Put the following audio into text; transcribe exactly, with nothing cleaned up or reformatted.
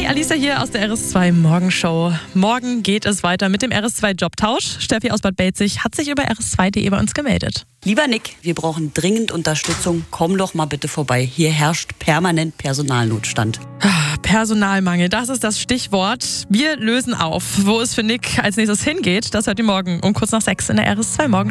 Alisa hier aus der R S zwei Morgenshow. Morgen geht es weiter mit dem R S zwei Jobtausch. Steffi aus Bad Belzig hat sich über r s zwei punkt de bei uns gemeldet. Lieber Nick, wir brauchen dringend Unterstützung. Komm doch mal bitte vorbei. Hier herrscht permanent Personalnotstand. Personalmangel, das ist das Stichwort. Wir lösen auf. Wo es für Nick als nächstes hingeht, das hört ihr morgen um kurz nach sechs in der R S zwei Morgen.